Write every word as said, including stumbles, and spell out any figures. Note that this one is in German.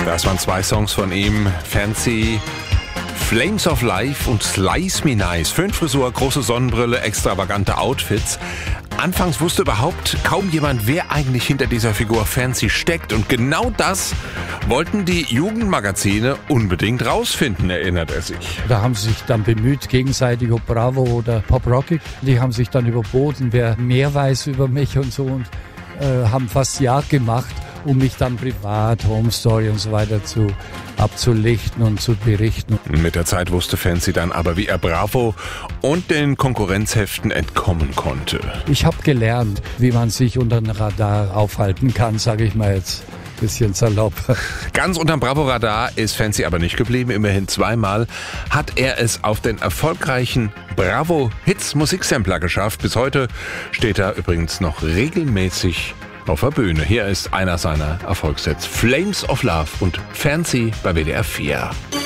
Das waren zwei Songs von ihm, Fancy, Flames of Life und Slice Me Nice. Föhnfrisur, große Sonnenbrille, extravagante Outfits. Anfangs wusste überhaupt kaum jemand, wer eigentlich hinter dieser Figur Fancy steckt. Und genau das wollten die Jugendmagazine unbedingt rausfinden, erinnert er sich. Da haben sie sich dann bemüht, gegenseitig, ob Bravo oder Pop Rocket. Die haben sich dann überboten, wer mehr weiß über mich und so, und äh, haben fast Jagd gemacht, um mich dann privat, Home Story und so weiter zu abzulichten und zu berichten. Mit der Zeit wusste Fancy dann aber, wie er Bravo und den Konkurrenzheften entkommen konnte. Ich habe gelernt, wie man sich unter dem Radar aufhalten kann, sage ich mal jetzt. Bisschen salopp. Ganz unterm Bravo-Radar ist Fancy aber nicht geblieben. Immerhin zweimal hat er es auf den erfolgreichen Bravo-Hits-Musiksampler geschafft. Bis heute steht er übrigens noch regelmäßig auf der Bühne. Hier ist einer seiner Erfolgshits, Flames of Love und Fancy bei W D R vier.